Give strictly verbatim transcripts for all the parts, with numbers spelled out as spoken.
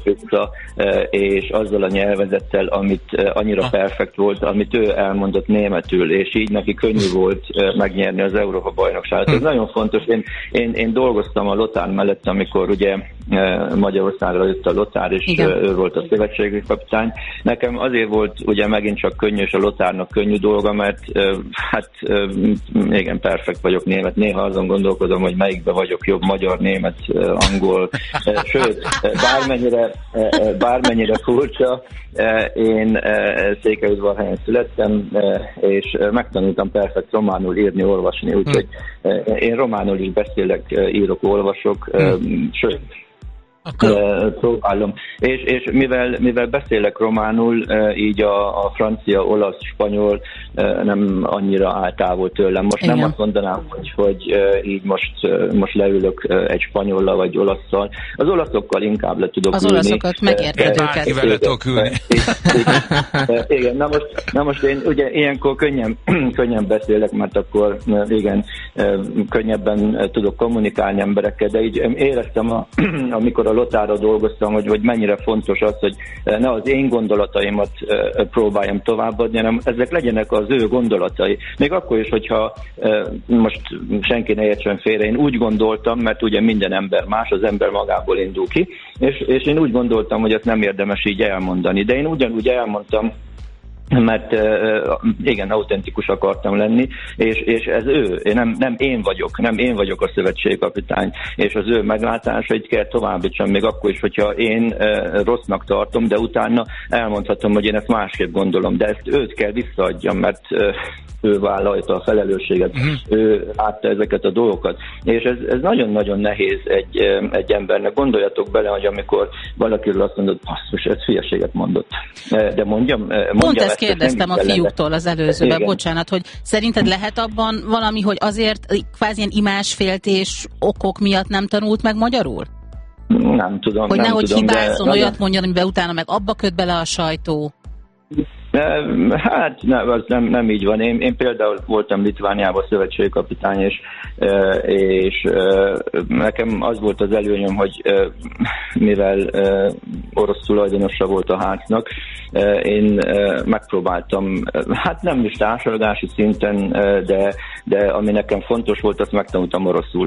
vissza, és azzal a nyelvezettel, amit annyira perfekt volt, amit ő elmondott németül, és így neki könnyű volt megnyerni az Európa-bajnokságot. Ez nagyon fontos. Én, én, én dolgoztam a Lothar mellett, amikor ugye Magyarországra jött a Lothar, és igen, ő volt a szövetségi kapitány. Nekem azért volt ugye megint csak könnyű, és a Lothárnak könnyű dolga, mert hát igen, perfekt vagyok német. Néha azon gondolkodom, hogy melyikbe vagyok jobb, magyar, német, angol. Sőt, bármennyire, bármennyire furcsa, én Székelyudvarhelyen születtem, és megtanultam perfekt románul írni, olvasni, úgyhogy én románul is beszélek, írok, olvasok, sőt, akkor... próbálom. És, és mivel, mivel beszélek románul, így a, a francia, olasz, spanyol nem annyira áll távol tőlem. Most igen, nem azt mondanám, hogy, hogy így most, most leülök egy spanyollal vagy olaszszal. Az olaszokkal inkább le tudok az ülni. Az olaszokat megérted őket. Bárkivel le tudok ülni. Igen, igen. Na, most, na most én ugye ilyenkor könnyen, könnyen beszélek, mert akkor igen, könnyebben tudok kommunikálni emberekkel, de így éreztem, a, amikor a Lothárra dolgoztam, hogy, hogy mennyire fontos az, hogy ne az én gondolataimat próbáljam továbbadni, hanem ezek legyenek az ő gondolatai. Még akkor is, hogyha most senki ne értsen félre, én úgy gondoltam, mert ugye minden ember más, az ember magából indul ki, és, és én úgy gondoltam, hogy ezt nem érdemes így elmondani. De én ugyanúgy elmondtam, mert uh, igen, autentikus akartam lenni, és, és ez ő, én nem, nem én vagyok, nem én vagyok a szövetségkapitány, és az ő meglátásait kell továbbítsam, még akkor is, hogyha én uh, rossznak tartom, de utána elmondhatom, hogy én ezt másképp gondolom, de ezt őt kell visszaadjam, mert uh, ő vállalta a felelősséget, uh-huh. ő látta ezeket a dolgokat. És ez, ez nagyon-nagyon nehéz egy, egy embernek. Gondoljatok bele, hogy amikor valakiről azt mondod, basszus, ez hülyeséget mondott. De mondjam, mondjam Pont ezt kérdeztem a fiúktól az előzőben, igen, bocsánat, hogy szerinted lehet abban valami, hogy azért kvázi ilyen imásféltés okok miatt nem tanult meg magyarul? Nem tudom. Hogy nem nehogy tudom, hibázzon, de, olyat mondjon, amiben utána meg abba köt bele a sajtó. Hát nem, az nem, nem így van. Én, én például voltam Litvániában szövetségkapitány, és, és nekem az volt az előnyöm, hogy mivel orosz tulajdonosa volt a háznak, én megpróbáltam, hát nem is társadalmi szinten, de, de ami nekem fontos volt, azt megtanultam oroszul.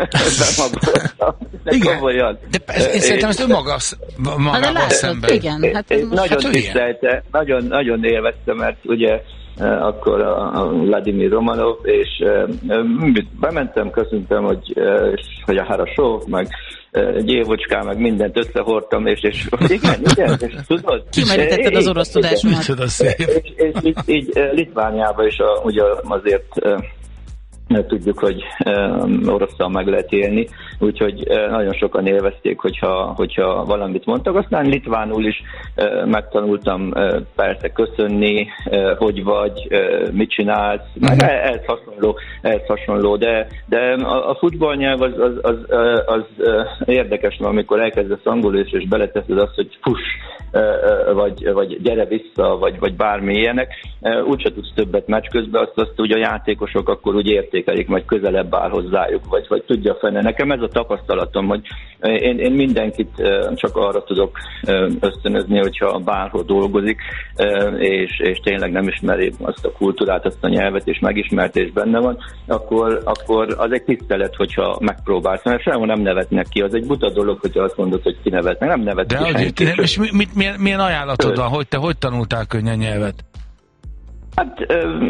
De igen, de ez, én szerintem ezt önmaga magával szemben. Igen, hát nagyon hát tisztelte, nagyon, nagyon élvezte, mert ugye akkor a Vladimir Romanov, és bementem, köszöntem, hogy, hogy a Harasó, meg gyévocskám, meg mindent összehordtam, és, és igen, igen, és tudod? Kimerítetted az orosz tudásomat. És, és, és így, így Litvániában is a, ugye azért tudjuk, hogy um, orosszal meg lehet élni, úgyhogy uh, nagyon sokan élvezték, hogyha, hogyha valamit mondtak. Aztán litvánul is uh, megtanultam uh, persze köszönni, uh, hogy vagy, uh, mit csinálsz, meg uh-huh. ehhez hasonló, ehhez hasonló, de, de a, a futballnyelv az, az, az, az, az uh, érdekes, mert amikor elkezdesz angolul és beleteszed azt, hogy push, uh, vagy, vagy gyere vissza, vagy, vagy bármi ilyenek, uh, úgyse tudsz többet meccs közben, azt, azt ugye a játékosok akkor úgy érték, majd közelebb áll hozzájuk, vagy, vagy tudja fene. Nekem ez a tapasztalatom, hogy én, én mindenkit csak arra tudok ösztönözni, hogyha bárhol dolgozik, és, és tényleg nem ismeri azt a kultúrát, azt a nyelvet, és megismertés benne van, akkor, akkor az egy tisztelet, hogyha megpróbálsz. Mert sehol nem nevetnek ki. Az egy buta dolog, hogyha azt mondod, hogy ki nevetnek. Nem nevetnek ki senki. De és mit, milyen, milyen ajánlatod van, hogy te hogy tanultál könnyen nyelvet? Hát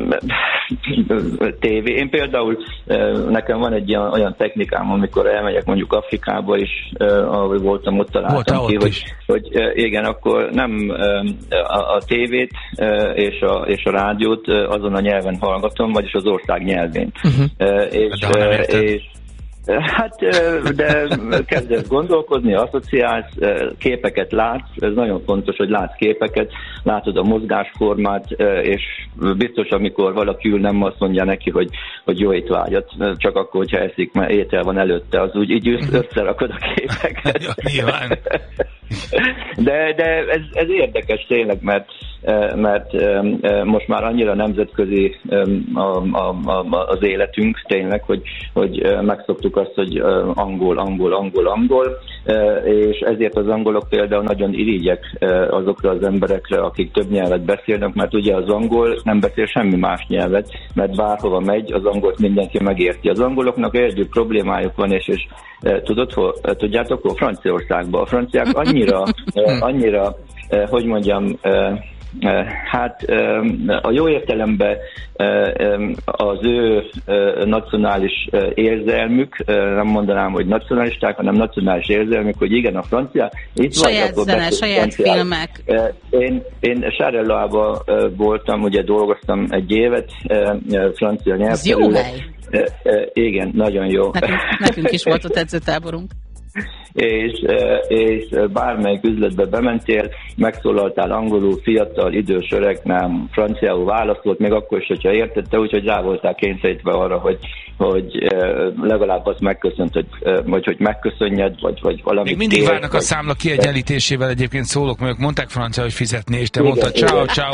tévé. Én például nekem van egy olyan, olyan technikám, amikor elmegyek mondjuk Afrikába is, ahogy voltam, ott találtam ki, hogy, hogy igen, akkor nem a, a tévét és a, és a rádiót azon a nyelven hallgatom, vagyis az ország nyelvén. Uh-huh. És, és hát, de kezdesz gondolkozni, asszociálsz, képeket látsz, ez nagyon fontos, hogy látsz képeket, látod a mozgásformát, és biztos, amikor valaki ül, nem azt mondja neki, hogy, hogy jó étvágyat, csak akkor, hogyha eszik, mert étel van előtte, az úgy így összerakod a képeket. Nyilván. De, de ez, ez érdekes tényleg, mert mert most már annyira nemzetközi az életünk tényleg, hogy, hogy megszoktuk azt, hogy angol, angol, angol, angol, és ezért az angolok például nagyon irigyek azokra az emberekre, akik több nyelvet beszélnek, mert ugye az angol nem beszél semmi más nyelvet, mert bárhova megy, az angolt mindenki megérti. Az angoloknak együtt problémájuk van, és, és tudod, hol, tudjátok hol? Franciaországban. A franciák annyira, annyira, hogy mondjam, hát a jó értelemben az ő nacionális érzelmük, nem mondanám, hogy nacionalisták, hanem nacionális érzelmük, hogy igen, a francia. Itt saját vagy, zene, saját franciák. Filmek. Én, én Charleroi-ban voltam, ugye dolgoztam egy évet francia nyelvterület. Ez jó hely. Igen, nagyon jó. Nekünk, nekünk is volt ott edzőtáborunk. És, és bármelyik üzletbe bementél, megszólaltál angolul, fiatal, idős, öreg, nem, franciául válaszolt, még akkor is, hogyha értette, úgyhogy rá voltál kényszerítve arra, hogy, hogy legalább azt megköszönt, hogy, vagy hogy megköszönjed, vagy, vagy valamit. Még mindig kér, várnak vagy... a számla kiegyenlítésével, egyébként szólok, mert mondták francia, hogy fizetni, és te igen, mondtad ciao, ciao.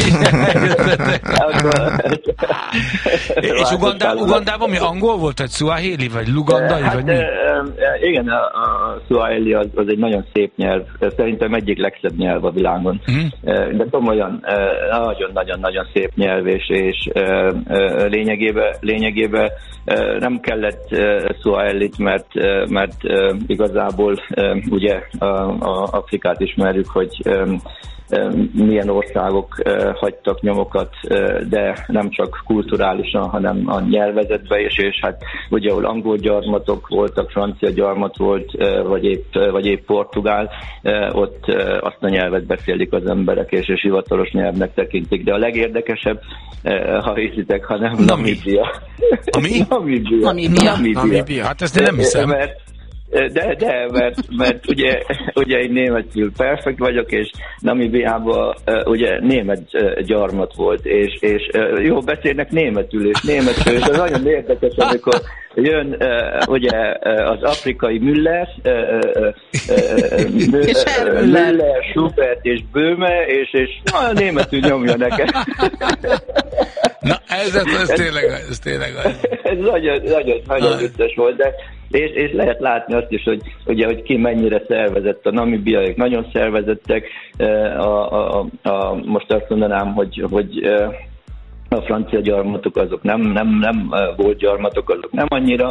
És Ugandá, Ugandában mi angol volt, vagy Swahili, vagy lugandai, hát, vagy mi? Igen, a, a Swahili az, az egy nagyon szép nyelv, szerintem egyik legszebb nyelv a világon. Mm. De komolyan, nagyon-nagyon-nagyon szép nyelv, és, és lényegében, lényegében nem kellett Swahilit, mert, mert igazából ugye a, a Afrikát ismerjük, hogy milyen országok hagytak nyomokat, de nem csak kulturálisan, hanem a nyelvezetben is, és hát ugye ahol angol gyarmatok voltak, francia gyarmat volt, vagy épp, vagy épp portugál, ott azt a nyelvet beszélik az emberek, és, és hivatalos nyelvnek tekintik. De a legérdekesebb, ha hiszitek, hanem Namíbia. Ami? Namíbia. Namíbia. Namíbia. Namíbia. Hát ezt én nem hiszem. Mert De, de, mert, mert ugye, ugye én németül perfekt vagyok, és Namíbiában ugye német gyarmat volt, és, és jó beszélnek németül, és németül, és ez nagyon érdekes, amikor jön ugye az afrikai Müller, Müller, Schubert és Böhme, és, és na, németül nyomja nekem. Na, ez, ez, ez tényleg ez tényleg ez nagyon, nagyon, nagyon vicces volt, de És, és lehet látni azt is, hogy, ugye, hogy ki mennyire szervezett. A namibiaiak nagyon szervezettek. A, a, a, most azt mondanám, hogy, hogy a francia gyarmatok azok nem, nem, nem volt gyarmatok, azok nem annyira,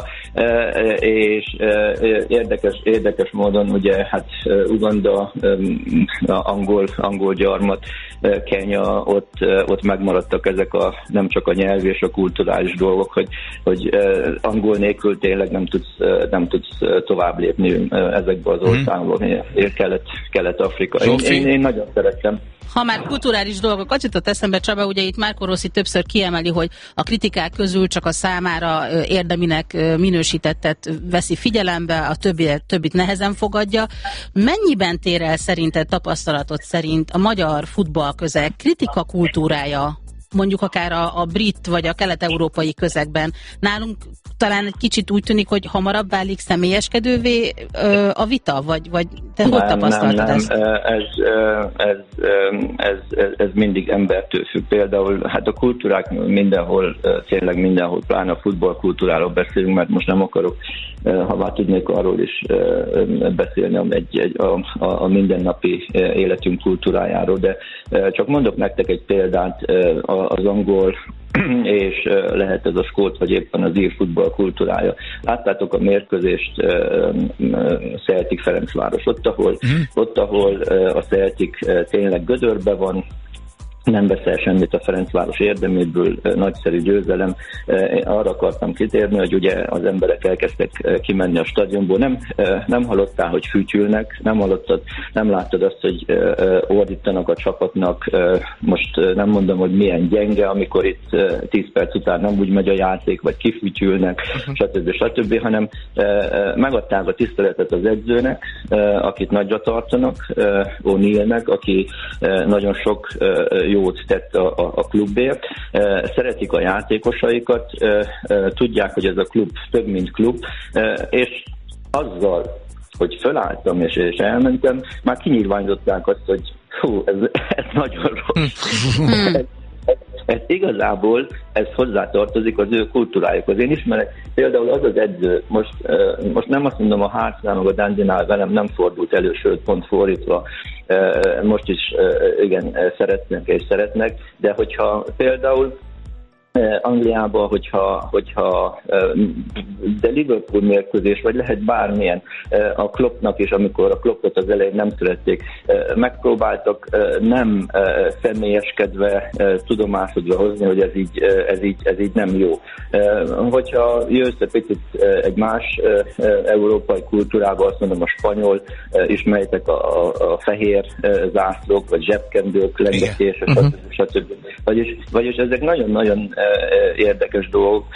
és érdekes, érdekes módon ugye hát Uganda, angol, angol gyarmat, Kenya, ott, ott megmaradtak ezek a nem csak a nyelvi és a kulturális dolgok, hogy, hogy angol nélkül tényleg nem tudsz, nem tudsz tovább lépni ezekbe az országokba, Kelet, Kelet-Afrika. Én, én, én nagyon szerettem. Ha már kulturális dolgok, azt jutott eszembe, Csaba, ugye itt Marco Rossi többször kiemeli, hogy a kritikák közül csak a számára érdeminek minősítettet veszi figyelembe, a többi, többit nehezen fogadja. Mennyiben tér el szerinted, tapasztalatod szerint a magyar futballközeg kritika kultúrája, mondjuk akár a, a brit vagy a kelet-európai közegben? Nálunk talán egy kicsit úgy tűnik, hogy hamarabb válik személyeskedővé ö, a vita, vagy, vagy te nem, hogy tapasztaltad nem, nem. ezt? Ez, ez, ez, ez, ez mindig embertől függ. Például hát a kultúrák mindenhol, tényleg mindenhol, pláne a futballkultúráról beszélünk, mert most nem akarok, ha már tudnék arról is beszélni egy, egy, a, a, a mindennapi életünk kultúrájáról, de csak mondok nektek egy példát, az angol és lehet ez a skót, vagy éppen az ír futball kultúrája. Láttátok a mérkőzést Celtic Ferencváros, ott ahol, mm. ott, ahol a Celtic tényleg gödörbe van, nem beszél semmit a Ferencváros érdeméből, nagyszerű győzelem. Arra akartam kitérni, hogy ugye az emberek elkezdtek kimenni a stadionból. Nem, nem hallottál, hogy fütyülnek, nem hallottad, nem láttad azt, hogy ordítanak a csapatnak. Most nem mondom, hogy milyen gyenge, amikor itt tíz perc után nem úgy megy a játék, vagy kifütyülnek, stb. stb., hanem megadták a tiszteletet az edzőnek, akit nagyra tartanak, O'Neillnek, aki nagyon sok jót tett a, a, a klubért. Szeretik a játékosaikat, tudják, hogy ez a klub több, mint klub, és azzal, hogy fölálltam és, és elmentem, már kinyilvánították azt, hogy Hú, ez, ez nagyon rossz. ez, ez igazából, ez hozzátartozik az ő kultúrájukhoz. Én ismerek például az az edző, most, most nem azt mondom, a Harcnál, meg a Dundee-nál velem nem fordult elő, sőt, pont fordítva. Most is igen, szeretnek és szeretnek, de hogyha például Angliában, hogyha, hogyha de Liverpool mérkőzés, vagy lehet bármilyen, a Kloppnak is, amikor a Kloppot az elején nem szerették, megpróbáltak nem személyeskedve, tudomásodva hozni, hogy ez így, ez így, ez így nem jó. Hogyha jössz egy picit egy más európai kultúrába, azt mondom a spanyol, ismerjétek a, a fehér zászlók, vagy zsebkendők, lengetések, stb. stb. Vagyis, vagyis ezek nagyon-nagyon érdekes dolgok.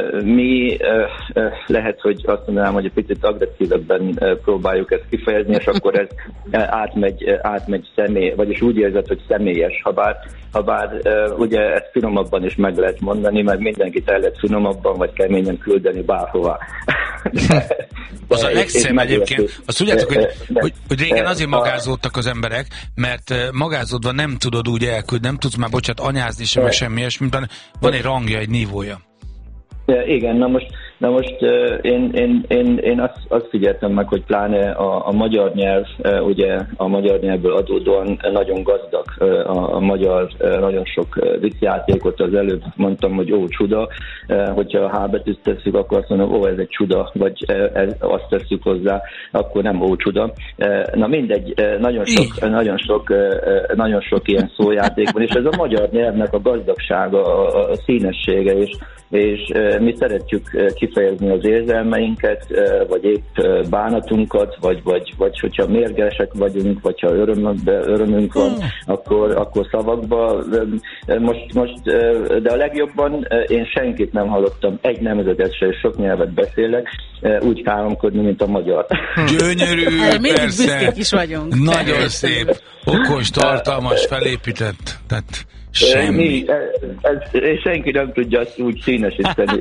Mi lehet, hogy azt mondanám, hogy egy picit agresszívebben próbáljuk ezt kifejezni, és akkor ez átmegy, átmegy személy, vagyis úgy érzed, hogy személyes, habár, habár ugye ezt finomabban is meg lehet mondani, mert mindenkit el lehet finomabban, vagy keményen küldeni bárhová. De, az a legszebb egyébként, azt tudjátok, hogy, hogy, hogy régen azért magázódtak az emberek, mert magázódva nem tudod úgy elküldeni, nem tudsz már, bocsánat, anyázni sem, semmi ilyesmi, van egy rangja, egy nívója. Igen, na most, na most én, én, én, én azt, azt figyeltem meg, hogy pláne a, a magyar nyelv, ugye a magyar nyelvből adódóan nagyon gazdag. A, a magyar nagyon sok viccjátékot, az előbb mondtam, hogy ó, csuda, hogyha a H betűt tesszük, akkor azt mondom, ó, ez egy csuda, vagy ez, azt tesszük hozzá, akkor nem ó, csuda. Na mindegy, nagyon sok, nagyon sok, nagyon sok ilyen szójáték van, és ez a magyar nyelvnek a gazdagsága, a, a színessége, és és mi szeretjük kifejezni az érzelmeinket, vagy épp bánatunkat, vagy, vagy, vagy hogyha mérgesek vagyunk, vagy ha öröm, örömünk van, akkor, akkor szavakba. Most, most, de a legjobban én senkit nem hallottam, egy nemzetet se, és sok nyelvet beszélek, úgy káromkodni, mint a magyar. Gyönyörű, persze. Is vagyunk. Nagyon szép, okos, tartalmas, felépített. Tehát semmi. Ez, ez, senki nem tudja azt úgy színesíteni.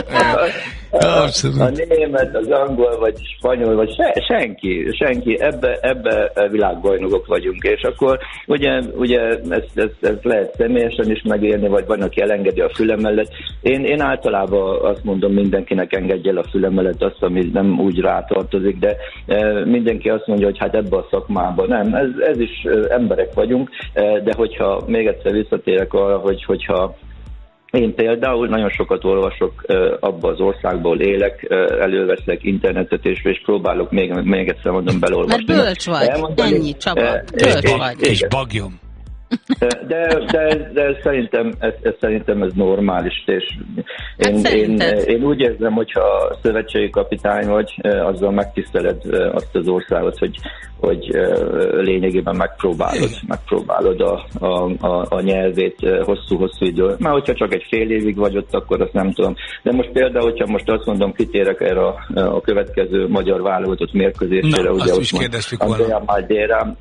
a, a német, az angol, vagy spanyol, vagy se, senki, senki. Ebbe, ebbe világbajnokok vagyunk. És akkor ugye, ugye ezt, ezt, ezt lehet személyesen is megélni, vagy van, aki elengedi a füle mellett. Én, én általában azt mondom, mindenkinek engedje el a füle mellett azt, ami nem úgy rátartozik, de mindenki azt mondja, hogy hát ebbe a szakmában nem. Ez, ez is emberek vagyunk, de hogyha még egyszer visszatérek arra, hogy, hogyha én például nagyon sokat olvasok abba az országból élek, előveszek internetet, és, és próbálok még, még egyszer mondom belolvasni. Mert bölcs vagy, elmondani. Ennyi, Csaba, bölcs vagy. És bagyom. De, de, de szerintem, ez, ez, szerintem ez normális, és én, hát én, én úgy érzem, hogyha szövetségi kapitány vagy, azzal megtiszteled azt az országot, hogy, hogy lényegében megpróbálod, megpróbálod a, a, a, a nyelvét hosszú-hosszú idő. Már hogyha csak egy fél évig vagy ott, akkor azt nem tudom. De most például, hogyha most azt mondom, kitérek erre a, a következő magyar válogatott mérkőzésére, na, ugye azt ott Andrea Maldera,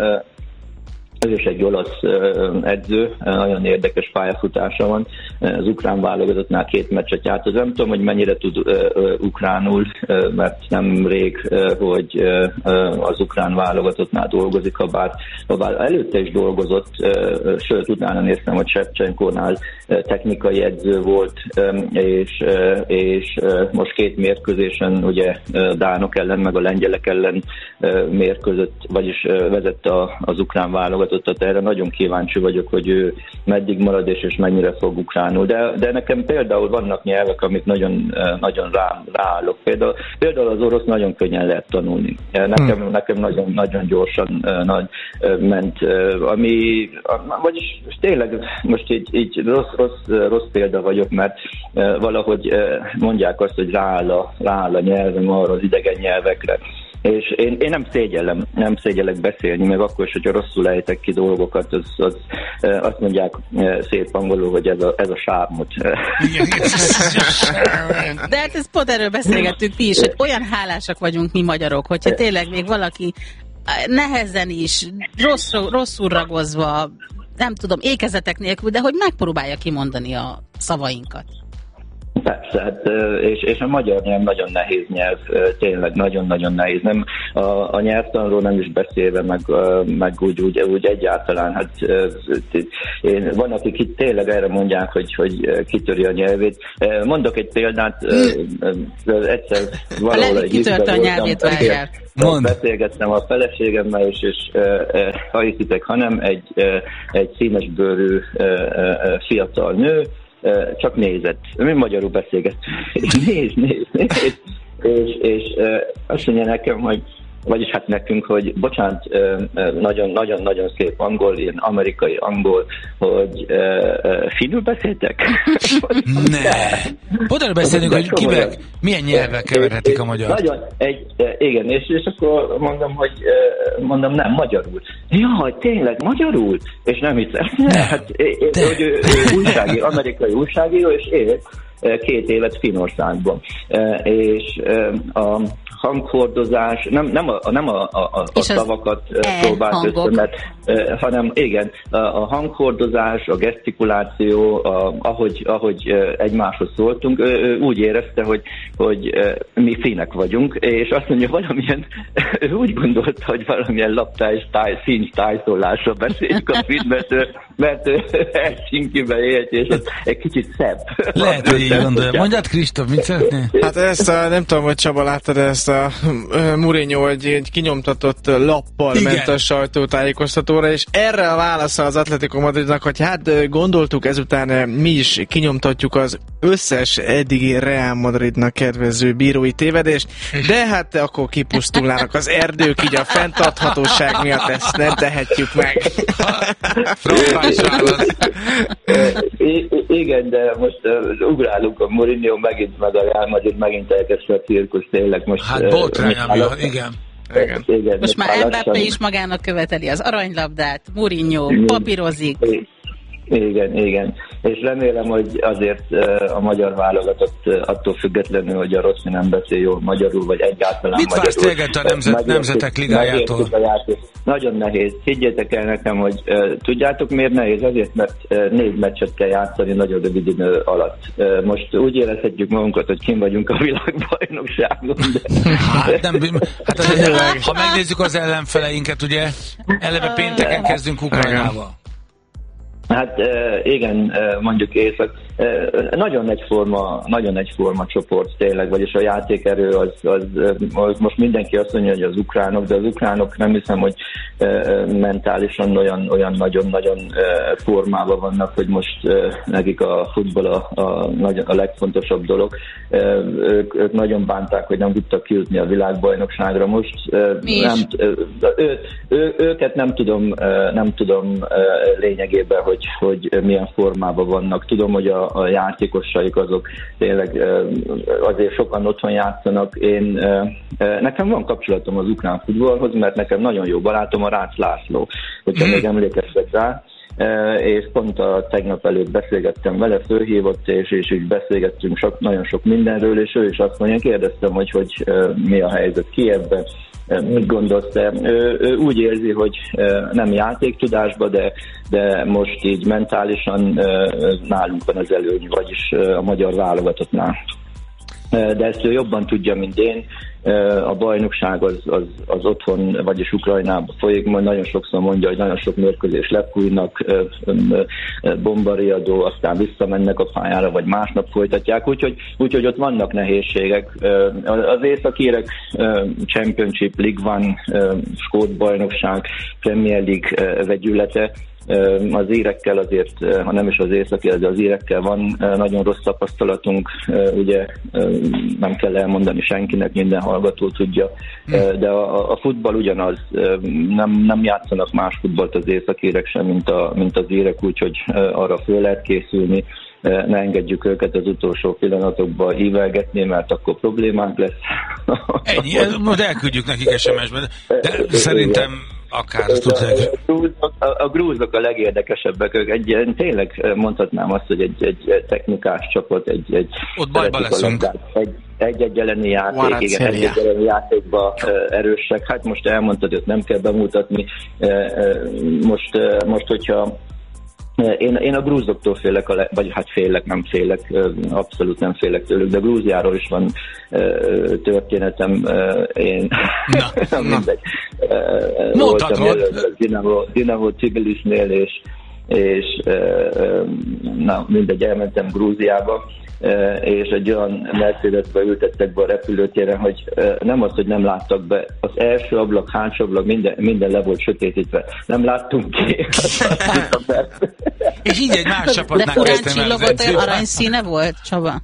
ez is egy olasz edző, nagyon érdekes pályafutása van. Az ukrán válogatottnál két meccset játszott. Nem tudom, hogy mennyire tud ukránul, mert nem rég, hogy az ukrán válogatottnál dolgozik, ha bár, ha bár előtte is dolgozott, sőt, utána néztem, hogy Shevchenkónál technikai edző volt, és, és most két mérkőzésen, ugye dánok ellen, meg a lengyelek ellen mérkőzött, vagyis vezette az ukrán válogatott. Tehát erre nagyon kíváncsi vagyok, hogy ő meddig marad és, és mennyire fog ukránul. De, de nekem például vannak nyelvek, amik nagyon, nagyon rá, ráállok. Például, például az orosz nagyon könnyen lehet tanulni. Nekem, hmm. nekem nagyon, nagyon gyorsan nagy, ment. Ami, vagyis tényleg most így, így rossz, rossz, rossz példa vagyok, mert valahogy mondják azt, hogy rááll a, rááll a nyelvem arra az idegen nyelvekre. És én, én nem szégyellem, nem szégyellek beszélni, meg akkor is, hogyha rosszul ejtek ki dolgokat, az, az, azt mondják szép angolul, hogy ez a, ez a sármot. De hát ezt pont erről beszélgettünk mi is, hogy olyan hálásak vagyunk mi magyarok, hogyha tényleg még valaki nehezen is, rossz, rosszul ragozva, nem tudom, ékezetek nélkül, de hogy megpróbálja kimondani a szavainkat. Persze, hát, és, és a magyar nyelv nagyon nehéz nyelv, tényleg nagyon-nagyon nehéz. Nem, a, a nyelvtanról nem is beszélve, meg, meg úgy, úgy, úgy egyáltalán. Hát, én, van, akik itt tényleg erre mondják, hogy, hogy kitöri a nyelvét. Mondok egy példát, egyszer valahol egy kitört a nyelvét, várják. Beszélgettem a feleségemmel, és, és ha hiszitek, hanem egy, egy színes bőrű fiatal nő, csak nézett. Mi magyarul beszélgettünk. Nézd, nézd, nézd. És, és azt mondja nekem, hogy vagyis hát nekünk, hogy bocsánat, nagyon-nagyon szép angol, ilyen amerikai angol, hogy finnül beszéltek? Ne! Oda beszélünk, hogy kivel, milyen nyelvvel keverhetik a magyar. Nagyon, egy, igen, és, és akkor mondom, hogy mondom, nem, magyarul. Jaj, tényleg, magyarul? És nem hiszem. Hát, hogy ő, ő újságíró, amerikai újságíró, és élt két évet Finnországban. És a hanghordozás, nem, nem a, nem a, a, a szavakat próbált össze, mert, eh, hanem igen, a, a hanghordozás, a gesztikuláció, a, ahogy, ahogy egymáshoz szóltunk, ő, ő úgy érezte, hogy, hogy mi finnek vagyunk, és azt mondja, valamilyen, ő úgy gondolta, hogy valamilyen laptály, táj, szín tájszólásra beszéljük a finn, mert ő, mert ő Helsinkiben élt, és ez egy kicsit szebb. Lehet, hogy így gondolja. Mondjad, Kristóf, mit szeretnél? Hát ezt a, nem tudom, hogy Csaba láttad ezt a Mourinho egy, egy kinyomtatott lappal igen. ment a sajtótájékoztatóra, és erre a válasza az Atletico Madridnak, hogy hát gondoltuk ezután mi is kinyomtatjuk az összes eddigi Real Madridnak kedvező bírói tévedést, de hát akkor kipusztulnának az erdők, így a fenntarthatóság miatt ezt nem tehetjük meg. Igen, de most uh, ugrálunk a Mourinho megint, meg a Real Madrid megint elkezdte a cirkusz, tényleg most... Hát botrány, ami a, igen. Igen. Igen. Most már Mbappé is magának követeli az aranylabdát, Mourinho papírozik. Igen, igen. És remélem, hogy azért a magyar válogatott attól függetlenül, hogy a Rossi nem beszél jól magyarul, vagy egyáltalán mit magyarul. Mit vársz téged a nemzet, Nemzetek Ligájától? Nagyon nehéz. Higgyétek el nekem, hogy uh, tudjátok miért nehéz? Azért, mert uh, négy meccset kell játszani nagyon rövid idő alatt. Uh, most úgy érezhetjük magunkat, hogy kim vagyunk a világbajnokságon. De... Hát nem, hát azért, ha megnézzük az ellenfeleinket, ugye, eleve pénteken kezdünk Ukrajnával. Hát igen, mondjuk észak. Nagyon egyforma, nagyon egyforma csoport tényleg, vagyis a játékerő az, az, az most mindenki azt mondja, hogy az ukránok, de az ukránok nem hiszem, hogy mentálisan olyan, olyan nagyon-nagyon formában vannak, hogy most nekik a futball a, a, a legfontosabb dolog. Ők, ők nagyon bánták, hogy nem tudtak kijutni a világbajnokságra most. Nem, ő, ő, őket nem tudom, nem tudom lényegében, hogy, hogy milyen formában vannak. Tudom, hogy a a játékosaik azok tényleg azért sokan otthon játszanak. Én, nekem van kapcsolatom az ukrán futballhoz, mert nekem nagyon jó barátom a Rácz László, hogyha mm. még emlékeztek rá, és pont a tegnap előtt beszélgettem vele, fölhívott, és, és így beszélgettünk sok, nagyon sok mindenről, és ő is azt mondja, kérdeztem, hogy, hogy mi a helyzet Kijevben, mit gondolsz, de ő, ő úgy érzi, hogy nem játéktudásba, de, de most így mentálisan nálunk van az előny, vagyis a magyar válogatottnál. De ezt ő jobban tudja, mint én. A bajnokság az, az, az otthon, vagyis Ukrajnában folyik, majd nagyon sokszor mondja, hogy nagyon sok mérkőzés lepújnak, bombariadó, aztán visszamennek a pályára, vagy másnap folytatják, úgyhogy, úgyhogy ott vannak nehézségek. Az északírek Championship, League One, skót bajnokság, Premier League vegyülete, az írekkel azért, ha nem is az északi, de az írekkel van nagyon rossz tapasztalatunk, ugye nem kell elmondani senkinek, minden hallgató tudja, de a, a futball ugyanaz, nem, nem játszanak más futballt az északírek sem, mint, a, mint az írek, úgyhogy arra föl lehet készülni, ne engedjük őket az utolsó pillanatokban ívelgetni, mert akkor problémánk lesz. Ennyi, most elküldjük nekik es em es-ben, de szerintem akár azt tudják. A, a grúzok a legérdekesebbek, ők egy, tényleg mondhatnám azt, hogy egy, egy technikás csapat, egy, egy ott bajba leszünk. Egy, egy-egy elleni játék, igen, egy-egy elleni játékban erősek. Hát most elmondtad, hogy nem kell bemutatni. Most, most hogyha Én, én a grúzoktól félek, a le, vagy hát félek, nem félek, abszolút nem félek tőlük, de Grúziáról is van uh, történetem, uh, én na, mindegy. Uh, voltam jelölve Dinamo, Dinamo Tbilisnél, és, és uh, na, mindegy, elmentem Grúziába, Uh, és egy olyan Mercedesbe ültettek be a repülőtéren, hogy uh, nem az, hogy nem láttak be, az első ablak, hátsó ablak, minden, minden le volt sötétítve. Nem láttunk ki. És így egy más csapatnál de furán csillogott, aranyszíne volt, Csaba?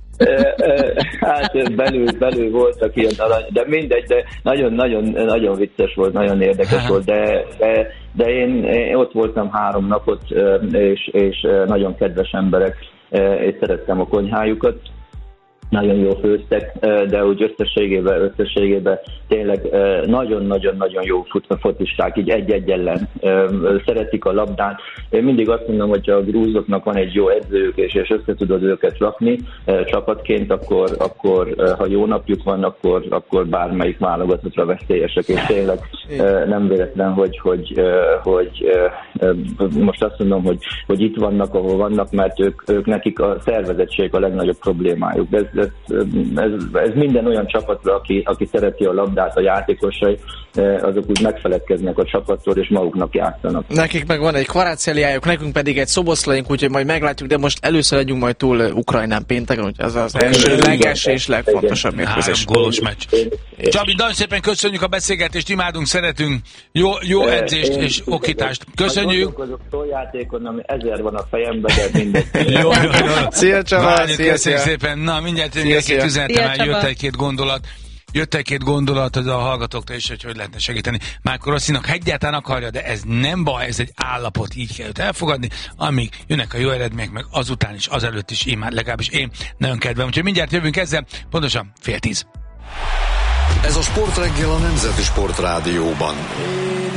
Hát belül, belül voltak ilyen arany, de mindegy, de nagyon-nagyon nagyon vicces volt, nagyon érdekes volt, de, de, de én, én ott voltam három napot, és, és nagyon kedves emberek, és szerettem a konyhájukat, nagyon jól főztek, de úgy összességében, összességében tényleg nagyon-nagyon-nagyon jó fotisták, így egy-egy ellen. Szeretik a labdát. Én mindig azt mondom, hogy a grúzoknak van egy jó edzőjük, és, és össze tudod őket rakni csapatként, akkor, akkor ha jó napjuk van, akkor, akkor bármelyik válogatottra veszélyesek, és tényleg nem véletlen, hogy, hogy, hogy most azt mondom, hogy, hogy itt vannak, ahol vannak, mert ők, ők nekik a szervezettség a legnagyobb problémájuk. Ez, ez, ez, ez minden olyan csapatra, aki, aki szereti a labdát, a játékosai, azok úgy megfeledkeznek a csapattól, és maguknak játszanak. Nekik meg van egy Kvarátseliájuk, nekünk pedig egy Szoboszlaink, úgyhogy majd meglátjuk, de most először legyünk majd túl Ukrajnán pénteken, hogy ez az első, legelső és legfontosabb mérkőzés. Három gólos meccs. Csabi, nagyon szépen köszönjük a beszélgetést, imádunk, szeretünk. Jó, jó edzést és okítást. Köszönjük. Azok játékon, ami ezer van a fejemben, de mindegy. Jó, jó, jó. Szia Csaba, szia, szia. Szépen. Na, mindjárt egy-két üzenetem, jött egy-két gondolat. Jött egy-két gondolat az a hallgatóktól is, hogy hogy lehetne segíteni. Márkó Rosszinak egyáltalán akarja, de ez nem baj, ez egy állapot, így kell őt elfogadni, amíg jönnek a jó eredmények, meg azután is, azelőtt is imád, legalábbis én nagyon kedvem. Úgyhogy mindjárt jövünk ezzel, pontosan fél tíz. Ez a Sportreggel a Nemzeti Sportrádióban.